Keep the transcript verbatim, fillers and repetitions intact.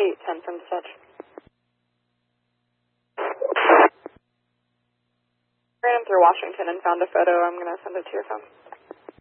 eight ten from dispatch. Ran through Washington and found a photo. I'm going to send it to your phone.